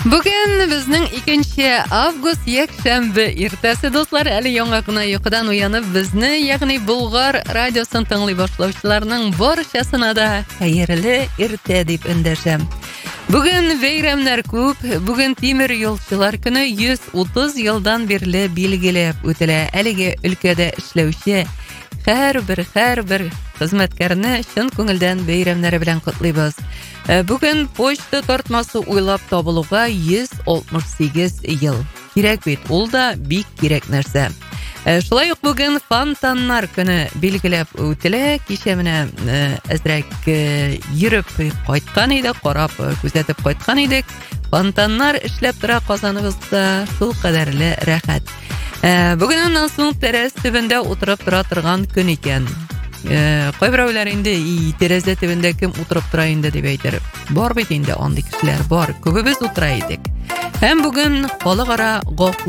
Бүген безнең 2 август якшәмбе иртәсе дуслар, әле яңа гына йокыдан уянып безне, ягъни Болгар радиосын тыңлый башлаучыларның барчасына да хәерле иртә дип эндәшәм. Бүген бәйрәмнәр күп. Бүген тимер юлчылар көне 130 елдан бирле билгеләп үтелә. Әлеге өлкәдә эшләүче һәрбер хезмәткәрне чын күңелдән бәйрәмнәре белән котлыйбыз. Бүген почта тартмасы уйлап табылуга 168 ел. Кирәк бит, ул да бик кирәк нәрсә. Шулай ук бүген фонтаннар көне билгеләп үтелә. Кичә менә әзрәк йөреп кайткан идек, карап күзәтеп кайткан идек. Фонтаннар эшләп тора Казаныбызда, шул кадәрле рәхәт. Бүгеннән соң тәрәз төбендә утырып тора торган көн икән. Кайберәүләр инде тәрәзә төбендә кем утырып тора инде дип әйтер. Бар бит инде андый кешеләр бар. Күбебез утыра идек. Һәм бүген халыкара